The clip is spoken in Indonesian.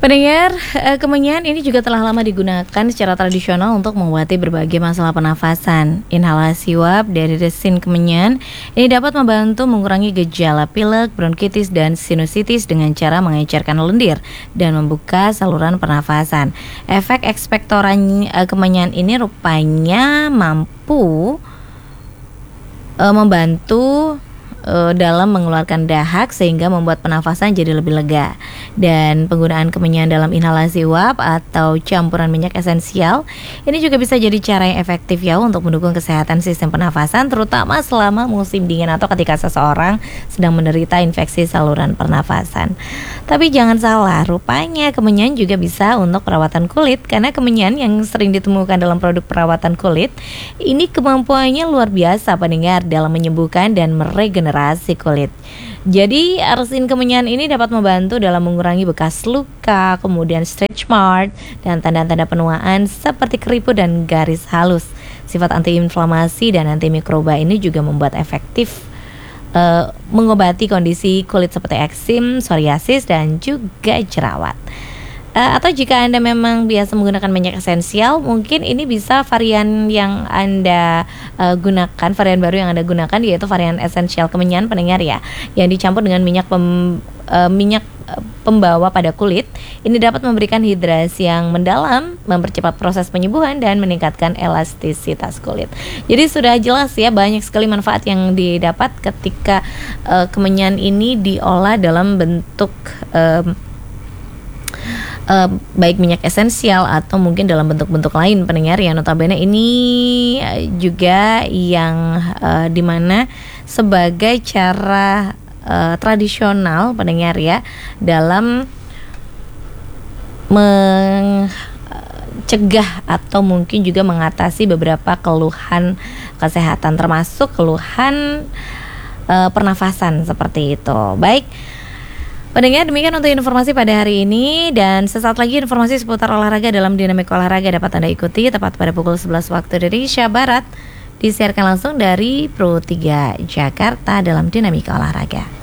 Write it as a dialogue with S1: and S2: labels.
S1: Pendengar, kemenyan ini juga telah lama digunakan secara tradisional untuk mengobati berbagai masalah pernafasan. Inhalasi uap dari resin kemenyan ini dapat membantu mengurangi gejala pilek, bronkitis, dan sinusitis dengan cara mengecerkan lendir dan membuka saluran pernafasan. Efek ekspektoran kemenyan ini rupanya mampu membantu dalam mengeluarkan dahak sehingga membuat pernafasan jadi lebih lega. Dan penggunaan kemenyan dalam inhalasi uap atau campuran minyak esensial ini juga bisa jadi cara yang efektif ya untuk mendukung kesehatan sistem pernafasan, terutama selama musim dingin atau ketika seseorang sedang menderita infeksi saluran pernafasan. Tapi jangan salah, rupanya kemenyan juga bisa untuk perawatan kulit, karena kemenyan yang sering ditemukan dalam produk perawatan kulit ini kemampuannya luar biasa pendengar dalam menyembuhkan dan meregenerasi kulit. Jadi resin kemenyan ini dapat membantu dalam mengurangi bekas luka, kemudian stretch mark, dan tanda-tanda penuaan seperti keriput dan garis halus. Sifat antiinflamasi dan antimikroba ini juga membuat efektif mengobati kondisi kulit seperti eksim, psoriasis, dan juga jerawat. Atau jika Anda memang biasa menggunakan minyak esensial, mungkin ini bisa varian yang Anda gunakan, varian baru yang Anda gunakan yaitu varian esensial kemenyan pendengar ya, yang dicampur dengan minyak pembawa pada kulit. Ini dapat memberikan hidrasi yang mendalam, mempercepat proses penyembuhan, dan meningkatkan elastisitas kulit. Jadi sudah jelas ya, banyak sekali manfaat yang didapat ketika kemenyan ini diolah dalam bentuk baik minyak esensial atau mungkin dalam bentuk-bentuk lain pendengar ya. Notabene ini juga yang dimana sebagai cara tradisional pendengar ya dalam mencegah atau mungkin juga mengatasi beberapa keluhan kesehatan, termasuk keluhan pernafasan seperti itu. Baik pendengar, demikian untuk informasi pada hari ini, dan sesaat lagi informasi seputar olahraga dalam Dinamika Olahraga dapat Anda ikuti tepat pada pukul 11 waktu Indonesia Barat, disiarkan langsung dari Pro 3 Jakarta dalam Dinamika Olahraga.